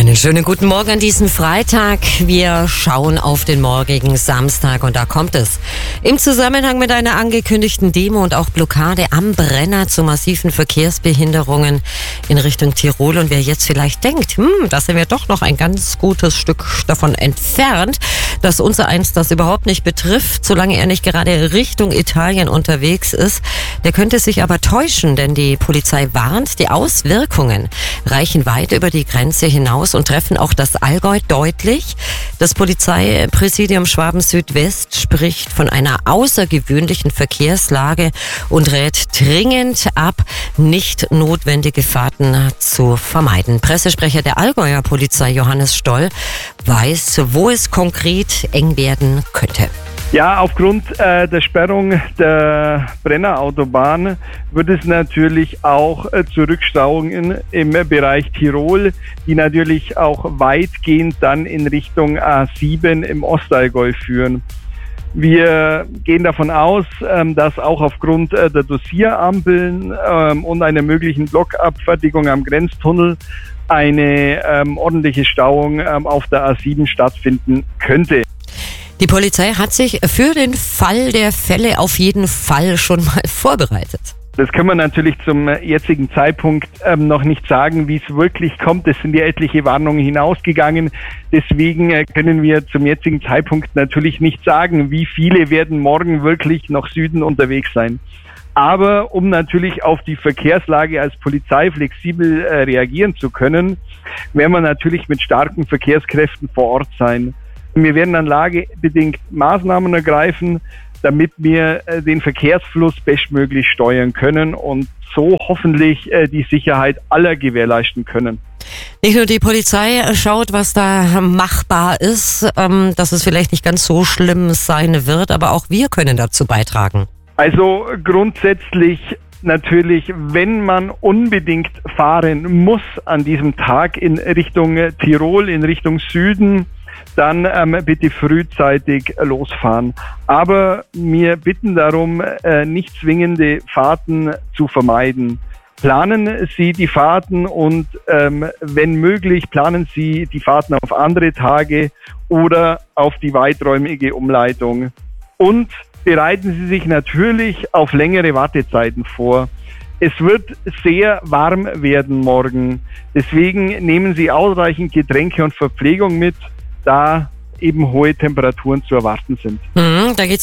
Einen schönen guten Morgen an diesem Freitag. Wir schauen auf den morgigen Samstag und da kommt es im Zusammenhang mit einer angekündigten Demo und auch Blockade am Brenner zu massiven Verkehrsbehinderungen in Richtung Tirol. Und wer jetzt vielleicht denkt, da sind wir doch noch ein ganz gutes Stück davon entfernt, dass unser eins das überhaupt nicht betrifft, solange er nicht gerade Richtung Italien unterwegs ist, der könnte sich aber täuschen, denn die Polizei warnt, die Auswirkungen reichen weit über die Grenze hinaus und treffen auch das Allgäu deutlich. Das Polizeipräsidium Schwaben-Südwest spricht von einer außergewöhnlichen Verkehrslage und rät dringend ab, nicht notwendige Fahrten zu vermeiden. Pressesprecher der Allgäuer Polizei Johannes Stoll weiß, wo es konkret eng werden könnte. Ja, aufgrund der Sperrung der Brennerautobahn wird es natürlich auch zu Rückstauungen im Bereich Tirol, die natürlich auch weitgehend dann in Richtung A7 im Ostallgäu führen. Wir gehen davon aus, dass auch aufgrund der Dosirampeln und einer möglichen Blockabfertigung am Grenztunnel eine ordentliche Stauung auf der A7 stattfinden könnte. Die Polizei hat sich für den Fall der Fälle auf jeden Fall schon mal vorbereitet. Das können wir natürlich zum jetzigen Zeitpunkt noch nicht sagen, wie es wirklich kommt. Es sind ja etliche Warnungen hinausgegangen. Deswegen können wir zum jetzigen Zeitpunkt natürlich nicht sagen, wie viele werden morgen wirklich nach Süden unterwegs sein. Aber um natürlich auf die Verkehrslage als Polizei flexibel reagieren zu können, werden wir natürlich mit starken Verkehrskräften vor Ort sein. Wir werden dann lagebedingt Maßnahmen ergreifen, damit wir den Verkehrsfluss bestmöglich steuern können und so hoffentlich die Sicherheit aller gewährleisten können. Nicht nur die Polizei schaut, was da machbar ist, dass es vielleicht nicht ganz so schlimm sein wird, aber auch wir können dazu beitragen. Also grundsätzlich natürlich, wenn man unbedingt fahren muss an diesem Tag in Richtung Tirol, in Richtung Süden, dann bitte frühzeitig losfahren. Aber wir bitten darum, nicht zwingende Fahrten zu vermeiden. Planen Sie die Fahrten und wenn möglich, planen Sie die Fahrten auf andere Tage oder auf die weiträumige Umleitung. Und bereiten Sie sich natürlich auf längere Wartezeiten vor. Es wird sehr warm werden morgen. Deswegen nehmen Sie ausreichend Getränke und Verpflegung mit, da eben hohe Temperaturen zu erwarten sind. Da geht's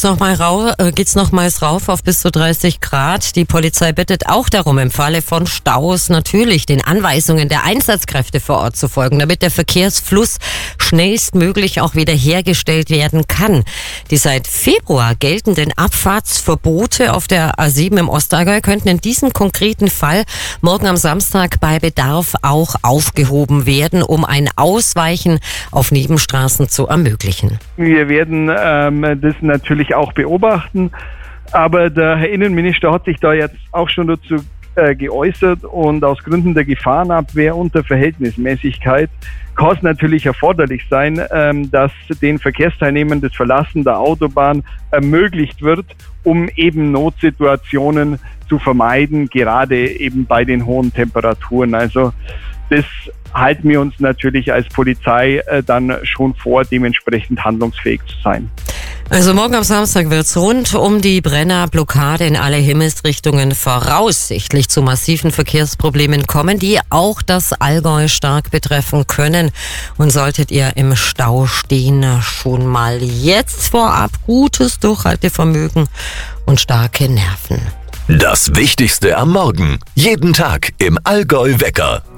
nochmals rauf auf bis zu 30 Grad. Die Polizei bittet auch darum, im Falle von Staus natürlich den Anweisungen der Einsatzkräfte vor Ort zu folgen, damit der Verkehrsfluss schnellstmöglich auch wieder hergestellt werden kann. Die seit Februar geltenden Abfahrtsverbote auf der A7 im Ostallgäu könnten in diesem konkreten Fall morgen am Samstag bei Bedarf auch aufgehoben werden, um ein Ausweichen auf Nebenstraßen zu ermöglichen. Wir werden das natürlich auch beobachten, aber der Herr Innenminister hat sich da jetzt auch schon dazu geäußert und aus Gründen der Gefahrenabwehr und der Verhältnismäßigkeit kann es natürlich erforderlich sein, dass den Verkehrsteilnehmern das Verlassen der Autobahn ermöglicht wird, um eben Notsituationen zu vermeiden, gerade eben bei den hohen Temperaturen. Also das halten wir uns natürlich als Polizei dann schon vor, dementsprechend handlungsfähig zu sein. Also morgen am Samstag wird es rund um die Brennerblockade in alle Himmelsrichtungen voraussichtlich zu massiven Verkehrsproblemen kommen, die auch das Allgäu stark betreffen können. Und solltet ihr im Stau stehen, schon mal jetzt vorab gutes Durchhaltevermögen und starke Nerven. Das Wichtigste am Morgen. Jeden Tag im Allgäu Wecker.